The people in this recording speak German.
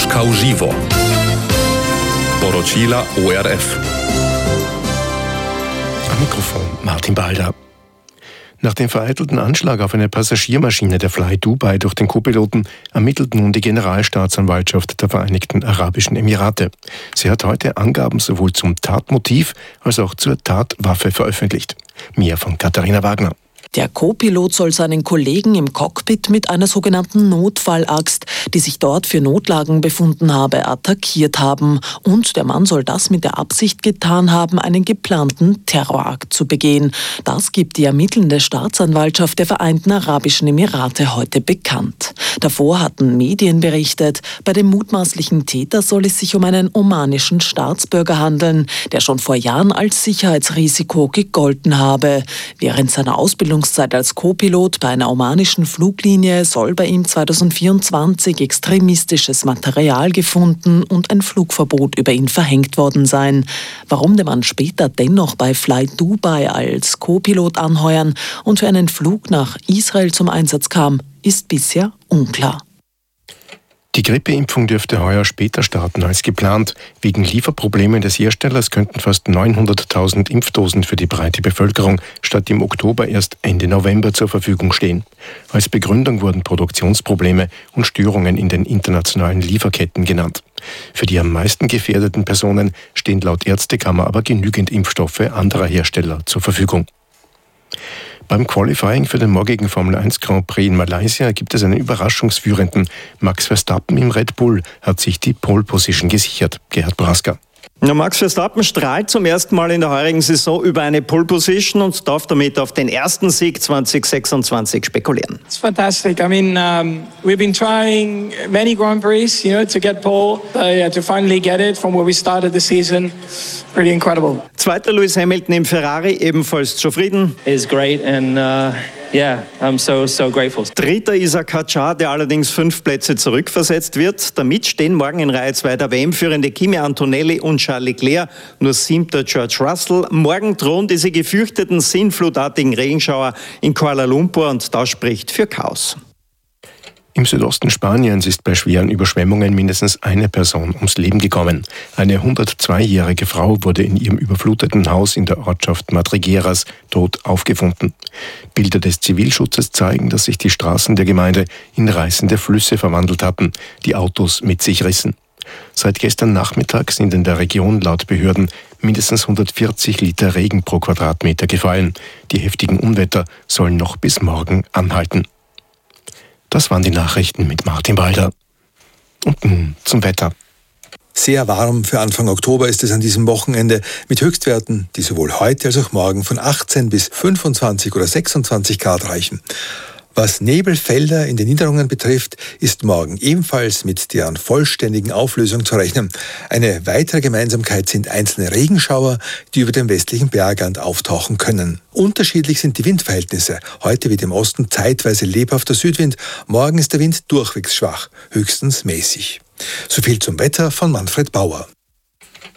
Polska Uživo. Poročila ORF. Am Mikrofon Martin Balder. Nach dem vereitelten Anschlag auf eine Passagiermaschine der Fly Dubai durch den Co-Piloten ermittelt nun die Generalstaatsanwaltschaft der Vereinigten Arabischen Emirate. Sie hat heute Angaben sowohl zum Tatmotiv als auch zur Tatwaffe veröffentlicht. Mehr von Katharina Wagner. Der Co-Pilot soll seinen Kollegen im Cockpit mit einer sogenannten Notfallaxt, die sich dort für Notlagen befunden habe, attackiert haben. Und der Mann soll das mit der Absicht getan haben, einen geplanten Terrorakt zu begehen. Das gibt die ermittelnde Staatsanwaltschaft der Vereinten Arabischen Emirate heute bekannt. Davor hatten Medien berichtet, bei dem mutmaßlichen Täter soll es sich um einen omanischen Staatsbürger handeln, der schon vor Jahren als Sicherheitsrisiko gegolten habe. Während seiner Ausbildungszeit als Co-Pilot bei einer omanischen Fluglinie soll bei ihm 2024 extremistisches Material gefunden und ein Flugverbot über ihn verhängt worden sein. Warum der Mann später dennoch bei Fly Dubai als Co-Pilot anheuern und für einen Flug nach Israel zum Einsatz kam, ist bisher unklar. Die Grippeimpfung dürfte heuer später starten als geplant. Wegen Lieferproblemen des Herstellers könnten fast 900.000 Impfdosen für die breite Bevölkerung statt im Oktober erst Ende November zur Verfügung stehen. Als Begründung wurden Produktionsprobleme und Störungen in den internationalen Lieferketten genannt. Für die am meisten gefährdeten Personen stehen laut Ärztekammer aber genügend Impfstoffe anderer Hersteller zur Verfügung. Beim Qualifying für den morgigen Formel 1 Grand Prix in Malaysia gibt es einen Überraschungsführenden. Max Verstappen im Red Bull hat sich die Pole Position gesichert. Gerhard Braska. Max Verstappen strahlt zum ersten Mal in der heurigen Saison über eine Pole Position und darf damit auf den ersten Sieg 2026 spekulieren. It's fantastic. I mean, we've been trying many Grand Prix, to get pole. To finally get it from where we started the season, pretty incredible. Zweiter Lewis Hamilton im Ferrari, ebenfalls zufrieden. It's great and yeah, I'm so grateful. Dritter Isack Hadjar, der allerdings 5 Plätze zurückversetzt wird. Damit stehen morgen in Reihe 2 der WM-führende Kimi Antonelli und Charles Leclerc, nur 7. George Russell. Morgen drohen diese gefürchteten sinnflutartigen Regenschauer in Kuala Lumpur und das spricht für Chaos. Im Südosten Spaniens ist bei schweren Überschwemmungen mindestens eine Person ums Leben gekommen. Eine 102-jährige Frau wurde in ihrem überfluteten Haus in der Ortschaft Madrigueras tot aufgefunden. Bilder des Zivilschutzes zeigen, dass sich die Straßen der Gemeinde in reißende Flüsse verwandelt hatten, die Autos mit sich rissen. Seit gestern Nachmittag sind in der Region laut Behörden mindestens 140 Liter Regen pro Quadratmeter gefallen. Die heftigen Unwetter sollen noch bis morgen anhalten. Das waren die Nachrichten mit Martin Balder. Und nun zum Wetter. Sehr warm für Anfang Oktober ist es an diesem Wochenende mit Höchstwerten, die sowohl heute als auch morgen von 18 bis 25 oder 26 Grad reichen. Was Nebelfelder in den Niederungen betrifft, ist morgen ebenfalls mit deren vollständigen Auflösung zu rechnen. Eine weitere Gemeinsamkeit sind einzelne Regenschauer, die über dem westlichen Bergrand auftauchen können. Unterschiedlich sind die Windverhältnisse. Heute wird im Osten zeitweise lebhafter Südwind, morgen ist der Wind durchwegs schwach, höchstens mäßig. So viel zum Wetter von Manfred Bauer.